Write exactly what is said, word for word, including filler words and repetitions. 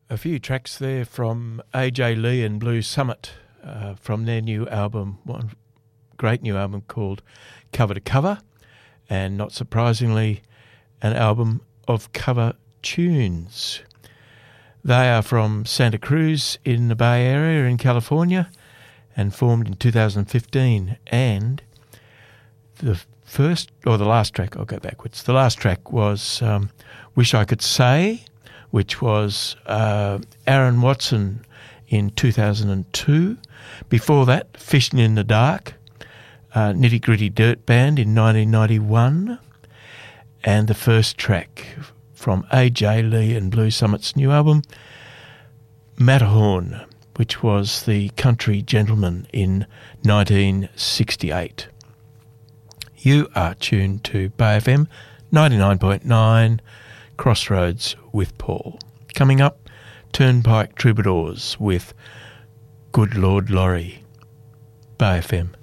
A few tracks there from A J Lee and Blue Summit uh, from their new album, one great new album called Cover to Cover, and not surprisingly, an album of cover tunes. They are from Santa Cruz in the Bay Area in California and formed in two thousand fifteen. And the first, or the last track, I'll go backwards. The last track was um, Wish I Could Say, which was uh, Aaron Watson in two thousand two. Before that, Fishing in the Dark, uh, Nitty Gritty Dirt Band in nineteen ninety-one. And the first track from A J Lee and Blue Summit's new album, Matterhorn, which was The Country Gentleman in nineteen sixty-eight. You are tuned to Bay F M ninety-nine point nine, Crossroads with Paul. Coming up, Turnpike Troubadours with Good Lord Laurie. Bay F M.